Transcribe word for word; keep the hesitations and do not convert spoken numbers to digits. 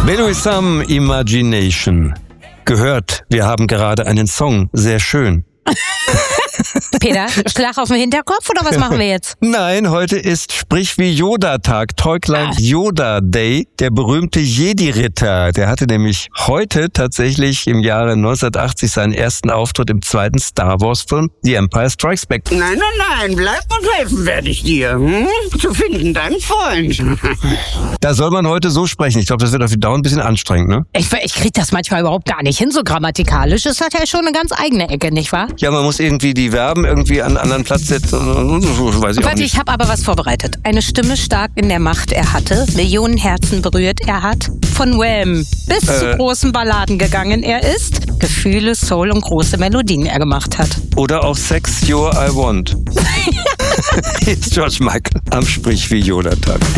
With some imagination. Gehört, wir haben gerade einen Song, sehr schön. Peter, Schlag auf den Hinterkopf oder was machen wir jetzt? Nein, heute ist Sprich wie Yoda-Tag, Talk Like Ach. Yoda Day. Der berühmte Jedi-Ritter, der hatte nämlich heute tatsächlich im Jahre neunzehnhundertachtzig seinen ersten Auftritt im zweiten Star Wars-Film The Empire Strikes Back. Nein, nein, nein, bleib und helfen werde ich dir. Hm? Zu finden, deinen Freund. Da soll man heute so sprechen. Ich glaube, das wird auf die Dauer ein bisschen anstrengend, ne? Ich, ich krieg das manchmal überhaupt gar nicht hin, so grammatikalisch. Es hat ja schon eine ganz eigene Ecke, nicht wahr? Ja, man muss irgendwie die Verben irgendwie an einen anderen Platz setzen. Weiß ich auch Warte, nicht. ich habe aber was vorbereitet. Eine Stimme stark in der Macht er hatte, Millionen Herzen berührt er hat, von Wham bis Äh. zu großen Balladen gegangen er ist, Gefühle, Soul und große Melodien er gemacht hat. Oder auch Sex Your I Want. Hier ist George Michael am Sprich wie Yoda-Tag.